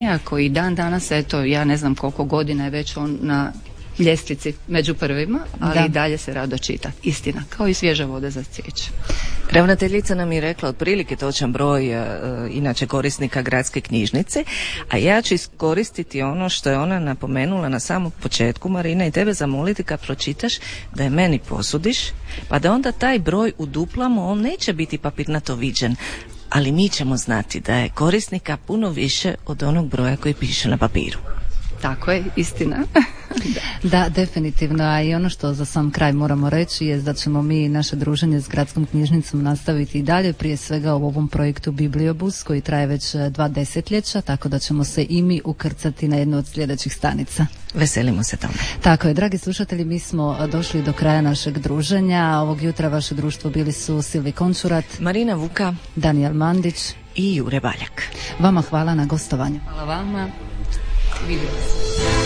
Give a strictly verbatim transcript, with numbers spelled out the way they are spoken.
koji dan danas, eto, ja ne znam koliko godina je već on na ljestvici među prvima, ali da. I dalje se rado čita. Istina, kao i svježa voda za cvijeće. Ravnateljica nam je rekla otprilike točan broj uh, inače korisnika gradske knjižnice, a ja ću iskoristiti ono što je ona napomenula na samom početku, Marina, i tebe zamoliti kad pročitaš da je meni posudiš, pa da onda taj broj uduplamo, on neće biti papirnato viđen, ali mi ćemo znati da je korisnika puno više od onog broja koji piše na papiru. Tako je, istina. da. da, definitivno, a i ono što za sam kraj moramo reći je da ćemo mi naše druženje s gradskom knjižnicom nastaviti i dalje, prije svega u ovom projektu Bibliobus koji traje već dva desetljeća, tako da ćemo se i mi ukrcati na jednu od sljedećih stanica. Veselimo se tome. Tako je, dragi slušatelji, mi smo došli do kraja našeg druženja. Ovog jutra vaše društvo bili su Silvi Končurat, Marina Vuka, Danijel Mandić i Jure Baljak. Vama hvala na gostovanju. Hvala vama. Vidimo se.